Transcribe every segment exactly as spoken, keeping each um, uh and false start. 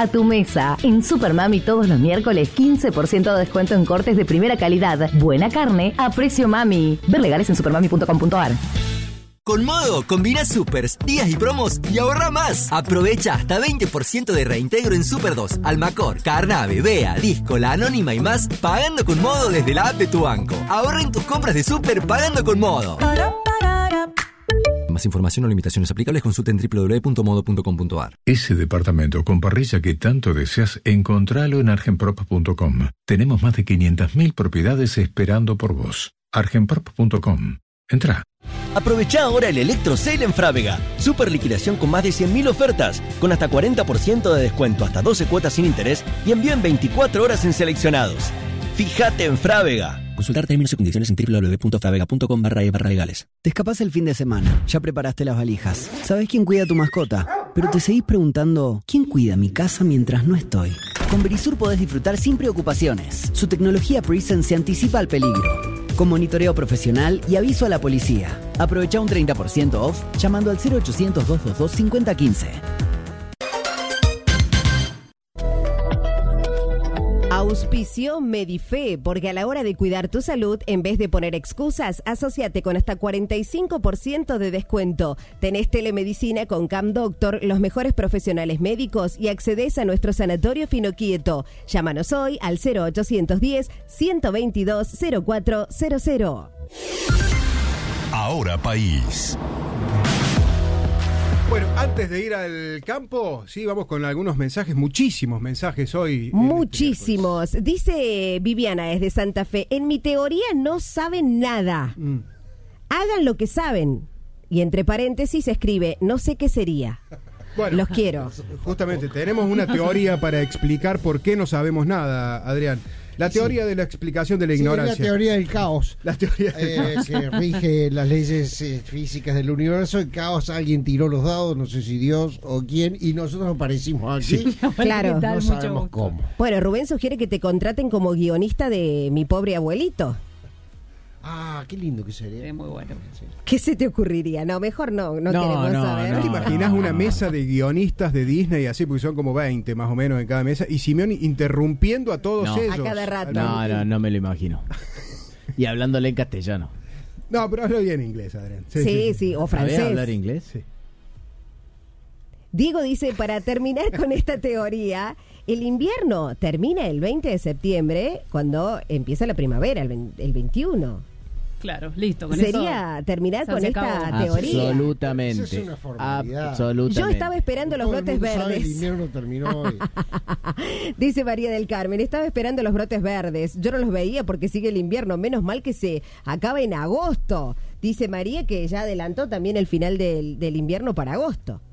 A tu mesa. En Supermami todos los miércoles quince por ciento de descuento en cortes de primera calidad. Buena carne a precio mami. Ver legales en supermami punto com punto a r. Con Modo, combina supers, días y promos y ahorra más. Aprovecha hasta veinte por ciento de reintegro en Super dos, Almacor, Carnave, Bea, Disco, La Anónima y más, pagando con Modo desde la app de tu banco. Ahorra en tus compras de Super pagando con Modo. Más información o limitaciones aplicables, consulta en doble u doble u doble u punto modo punto com punto a r. Ese departamento con parrilla que tanto deseas, encontralo en argenprop punto com. Tenemos más de quinientas mil propiedades esperando por vos. argenprop punto com. Entrá. Aprovecha ahora el Electro Sale en Frávega. Super liquidación con más de cien mil ofertas, con hasta cuarenta por ciento de descuento, hasta doce cuotas sin interés y envío en veinticuatro horas en seleccionados. Fíjate en Frávega. Consultar términos y condiciones en doble u doble u doble u punto fravega punto com barra e barra legales. Te escapás el fin de semana, ya preparaste las valijas. ¿Sabés quién cuida a tu mascota? Pero te seguís preguntando, ¿quién cuida mi casa mientras no estoy? Con Verisur podés disfrutar sin preocupaciones. Su tecnología Prison se anticipa al peligro, con monitoreo profesional y aviso a la policía. Aprovecha un treinta por ciento off llamando al cero ochocientos, doscientos veintidós, cincuenta quince. Auspicio Medife, porque a la hora de cuidar tu salud, en vez de poner excusas, asóciate con hasta cuarenta y cinco por ciento de descuento. Tenés telemedicina con Cam Doctor, los mejores profesionales médicos y accedes a nuestro sanatorio Finoquieto. Llámanos hoy al cero ochocientos diez, ciento veintidós, cero cuatro cero cero. Ahora País. Bueno, antes de ir al campo, sí, vamos con algunos mensajes, muchísimos mensajes hoy. Muchísimos. Dice Viviana desde Santa Fe, en mi teoría no saben nada. Mm. Hagan lo que saben. Y entre paréntesis escribe, no sé qué sería. Bueno, los quiero. Justamente, tenemos una teoría para explicar por qué no sabemos nada, Adrián. La teoría sí. de la explicación de la sí, ignorancia. La teoría del caos. La teoría del eh, caos. Que rige las leyes eh, físicas del universo. El caos, alguien tiró los dados, no sé si Dios o quién, y nosotros aparecimos aquí. Sí. Claro. No sabemos cómo. Bueno, Rubén sugiere que te contraten como guionista de Mi Pobre Abuelito. Ah, qué lindo que sería. Es muy bueno. ¿Qué se te ocurriría? No, mejor no, no, no queremos no, saber. ¿No te imaginas una mesa de guionistas de Disney así, porque son como veinte más o menos en cada mesa, y Simeón interrumpiendo a todos no. ellos? A cada rato. No, no, no me lo imagino. Y hablándole en castellano. No, pero hablo bien inglés, Adrián. Sí, sí, sí, sí. o francés. ¿Sabés hablar inglés? Sí. Diego dice, para terminar con esta teoría, el invierno termina el veinte de septiembre, cuando empieza la primavera, el veintiuno. Claro, listo. Con Sería eso terminar con esta acabó. teoría. Absolutamente. Eso es una formalidad. Absolutamente. Yo estaba esperando los Todo brotes el mundo verdes. sabe, el invierno terminó hoy. Dice María del Carmen, estaba esperando los brotes verdes. Yo no los veía porque sigue el invierno. Menos mal que se acaba en agosto. Dice María que ya adelantó también el final del, del invierno para agosto.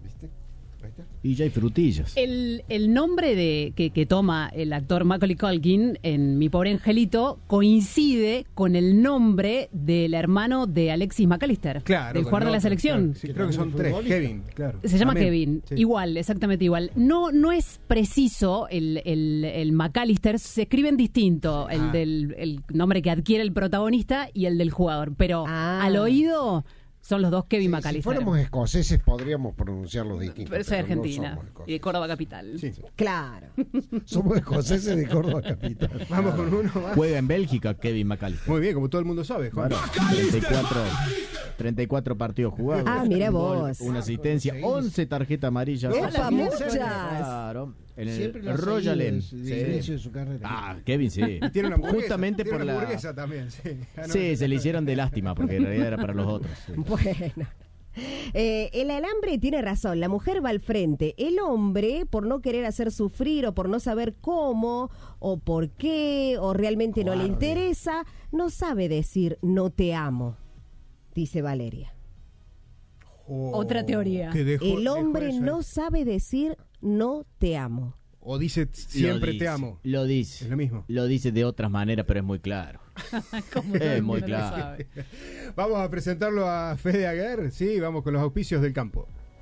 Y ya hay frutillas. El, el nombre de que, que toma el actor Macaulay Culkin en Mi Pobre Angelito coincide con el nombre del hermano de Alexis McAllister, claro, del jugador de la selección. Claro, sí, creo que son tres, Kevin, claro. Se llama Amén. Kevin, sí. igual, exactamente igual. No no es preciso el, el, el McAllister, se escriben distinto, ah. el del el nombre que adquiere el protagonista y el del jugador, pero ah. al oído... Son los dos Kevin sí, McAllister. Si fuéramos escoceses podríamos pronunciarlos distintos. Pero soy argentina no y de Córdoba capital. Sí. Claro. Somos escoceses de Córdoba capital. Vamos con uno más. Juega en Bélgica Kevin McAllister. Muy bien, como todo el mundo sabe, Juan. Claro, treinta y cuatro partidos jugados. Ah, mira un vos. Gol, una asistencia, once tarjetas amarillas. ¡Epa, muchas! Claro. En el Siempre Royal End. Sí. inicio de su carrera. Ah, Kevin sí. Tiene una hamburguesa, justamente tiene por una la hamburguesa también, sí. Ah, no, sí, se le hicieron de lástima porque en realidad era para los otros. Sí. Bueno. Eh, el alambre tiene razón, la mujer va al frente, el hombre por no querer hacer sufrir o por no saber cómo o por qué o realmente Guarde. no le interesa, no sabe decir no te amo, dice Valeria. Oh, Otra teoría. Dejó, el hombre no sabe decir no te amo. O dice siempre dice, te amo. Lo dice. Es lo mismo. Lo dice de otras maneras, pero es muy claro. Es muy claro. Vamos a presentarlo a Fede Aguer. Sí, vamos con los auspicios del campo.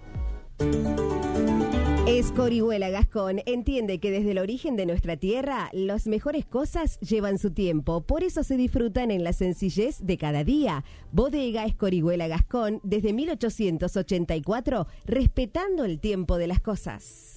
Escorihuela Gascón entiende que desde el origen de nuestra tierra, las mejores cosas llevan su tiempo. Por eso se disfrutan en la sencillez de cada día. Bodega Escorihuela Gascón, desde mil ochocientos ochenta y cuatro, respetando el tiempo de las cosas.